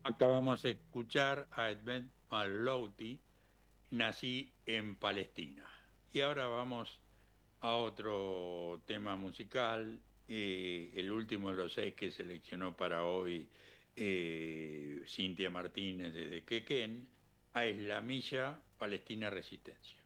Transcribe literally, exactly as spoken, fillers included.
Acabamos de escuchar a Edmund Mallouti, Nací en Palestina. Y ahora vamos a otro tema musical, eh, el último de los seis que seleccionó para hoy eh, Cintia Martínez desde Quequén, a Islamilla Palestina Resistencia.